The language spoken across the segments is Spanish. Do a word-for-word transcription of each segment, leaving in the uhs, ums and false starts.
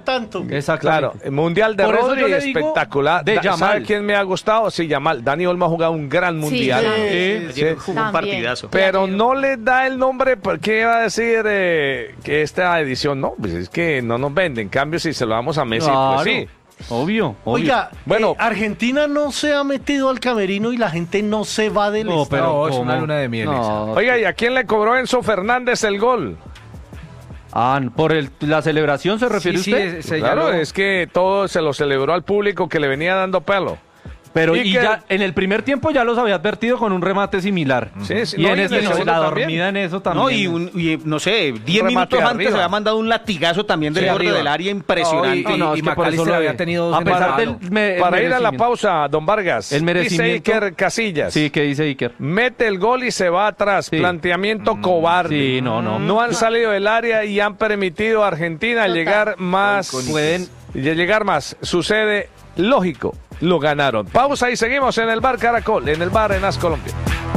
tanto. Claro, el Mundial de Por eso Rodri, yo le digo espectacular. de Da- Yamal. ¿Sabe quién me ha gustado? Sí, Yamal. Dani Olmo ha jugado un gran Mundial. Sí, Sí, Ayer sí. jugó un También. partidazo. Pero no les da el nombre, porque iba a decir eh, que esta edición, no, pues es que no nos vende. En cambio, si se lo damos a Messi, Claro, pues sí. obvio, obvio. Oiga, Bueno. eh, Argentina no se ha metido al camerino y la gente no se va del No, estadio. pero No, es ¿cómo? una luna de miel esa. No, Oiga, ¿y a quién le cobró Enzo Fernández el gol? ah, ¿por el, la celebración se refiere Sí, usted? sí, se Claro, llamó- es que todo se lo celebró al público que le venía dando pelo. Pero Y y que- ya en el primer tiempo ya los había advertido con un remate similar. Sí, sí, y no, en y en este el no, segundo la también. dormida en eso también. No, y, un, y, no sé, diez remate minutos antes arriba. se había mandado un latigazo también del Sí, borde arriba. del área impresionante. No, y, No, no, y es que por McAllister eso lo había de- tenido dos a en el pesar palo. del me- el Para ir a la merecimiento. pausa, don Vargas, El dice merecimiento. Iker Casillas. Sí, ¿qué dice Iker? Mete el gol y se va atrás. Sí. Planteamiento cobarde. Sí, no, no. No han salido del área y han permitido a Argentina Total. llegar más. Pueden- y llegar más. Sucede lógico. Lo ganaron. Pausa y seguimos en el bar Caracol, en el bar en As Colombia.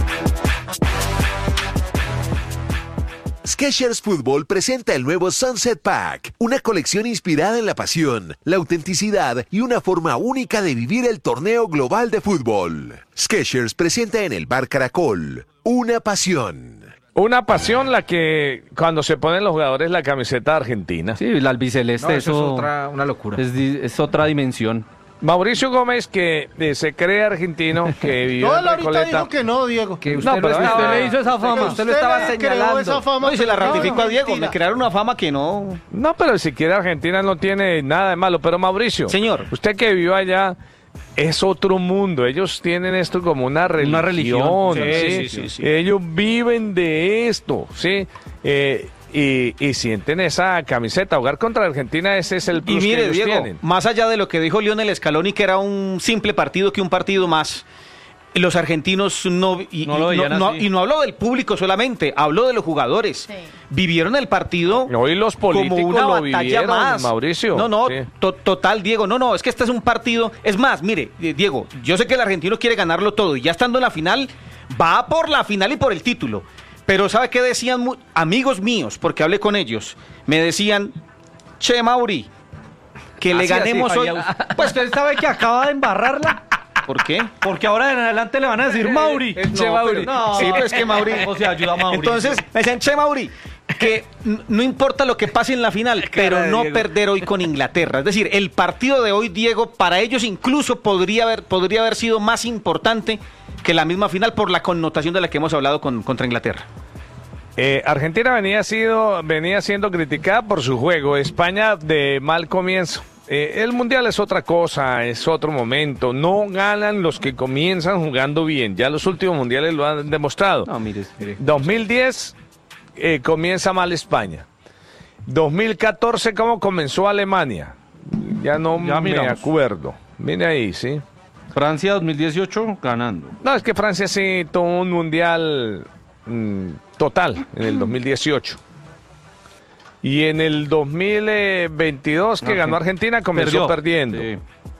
Skechers Fútbol presenta el nuevo Sunset Pack, una colección inspirada en la pasión, la autenticidad y una forma única de vivir el torneo global de fútbol. Skechers presenta en el bar Caracol, una pasión. Una pasión la que cuando se ponen los jugadores la camiseta argentina. Sí, la albiceleste, No, eso, eso, es otra, una locura. es, di- es otra dimensión. Mauricio Gómez, que eh, se cree argentino, que vivió No, en él ahorita Recoleta. dijo que no, Diego. Que No, usted, pero lo estaba, usted le hizo esa fama. Usted lo estaba le creó señalando. esa fama, No, y se la pero no, ratificó a Diego, mentira. me crearon una fama que no. No, pero siquiera Argentina no tiene nada de malo. Pero Mauricio, Señor. usted que vivió allá, es otro mundo. Ellos tienen esto como una religión. Una religión. ¿sí? Sí, sí, sí, sí. Ellos viven de esto, ¿sí? Eh, y, y sienten esa camiseta. Jugar contra Argentina, ese es el Y plus que mire, ellos Diego, tienen. más allá de lo que dijo Lionel Scaloni, que era un simple partido que un partido más, los argentinos no... Y No lo y veían no, así. y no habló del público solamente, habló de los jugadores. Sí. Vivieron el partido Hoy los políticos como una lo batalla vivieron, más. Mauricio. No, no, Sí. to- total, Diego. No, no, es que este es un partido... Es más, mire, eh, Diego, yo sé que el argentino quiere ganarlo todo y ya estando en la final, va por la final y por el título. Pero ¿sabe qué decían mu- amigos míos? Porque hablé con ellos. Me decían, che, Mauri, que le Así, así, ganemos hoy... allá- Pues usted sabe que acaba de embarrarla, ¿Por qué? porque ahora en adelante le van a decir Mauri. el Che Mauri. No, Sí, pero es que Mauri... O sea, ayuda a Mauri. Entonces, me decían, che, Mauri, que n- no importa lo que pase en la final, pero de no Diego. perder hoy con Inglaterra. Es decir, el partido de hoy, Diego, para ellos incluso podría haber, podría haber sido más importante que la misma final por la connotación de la que hemos hablado con, contra Inglaterra. Eh, Argentina venía, sido, venía siendo criticada por su juego. España de mal comienzo. Eh, el Mundial es otra cosa, es otro momento. No ganan los que comienzan jugando bien. Ya los últimos mundiales lo han demostrado. No, mire, mire. dos mil diez eh, comienza mal España. dos mil catorce, ¿cómo comenzó Alemania? Ya no Ya me miramos. acuerdo. Mire ahí, sí. Francia dos mil dieciocho ganando. No, es que Francia sí tuvo un mundial mm, total en el dos mil dieciocho. Y en el dos mil veintidós, que Argen- ganó Argentina, comenzó Perdió. perdiendo. Sí.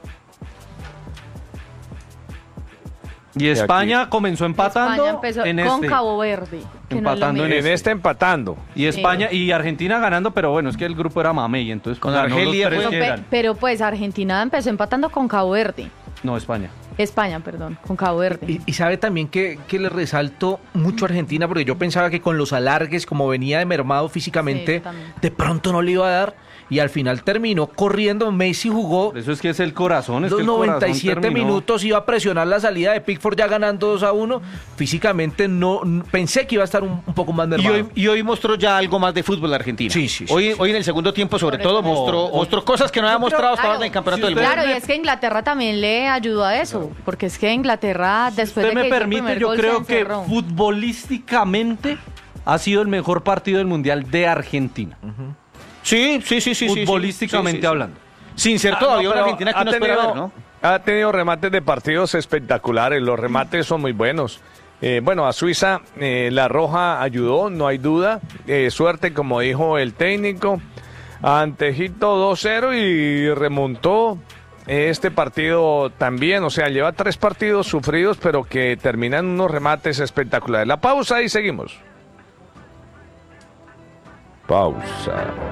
Y España comenzó empatando España empezó en con este. Cabo Verde. que no es lo Empatando en mismo. En este empatando. Y España y Argentina ganando, pero bueno, es que el grupo era mame y entonces Con ganó los Argelia tres fue- que Pe- eran. pero pues Argentina empezó empatando con Cabo Verde. No, España. España, perdón, con Cabo Verde. Y, y sabe también que, que le resalto mucho a Argentina, porque yo pensaba que con los alargues, como venía de mermado Sí, físicamente, yo también. de pronto no le iba a dar. Y al final terminó corriendo. Messi jugó Por eso es que es el corazón. Es los que el corazón noventa y siete terminó. minutos, iba a presionar la salida de Pickford ya ganando dos a uno. Físicamente no n- pensé que iba a estar un, un poco más Y mermado. hoy, y hoy mostró ya algo más de fútbol Argentina. Sí, sí, sí, Hoy, sí. hoy en el segundo tiempo, sobre Sobre todo, todo. mostró, mostró cosas que no había Yo creo- mostrado hasta ahora Claro, en el campeonato si del usted- mundo. Claro, y es que Inglaterra también le ayudó a eso, porque es que Inglaterra, después Usted de que me hizo el permite, primer yo gol, se creo que encerró. futbolísticamente ha sido el mejor partido del Mundial de Argentina. Sí, sí, sí, sí. sí, sí. Futbolísticamente Sí, sí, sí. hablando. Sin ser Ah, todavía no, una pero Argentina que ha uno espera tenido- ver, ¿no? Ha tenido remates de partidos espectaculares, los remates son muy buenos. Eh, bueno, a Suiza eh, la roja ayudó, no hay duda. Eh, suerte, como dijo el técnico. Ante Egipto dos cero y remontó este partido también. O sea, lleva tres partidos sufridos, pero que terminan unos remates espectaculares. La pausa y seguimos. Pausa.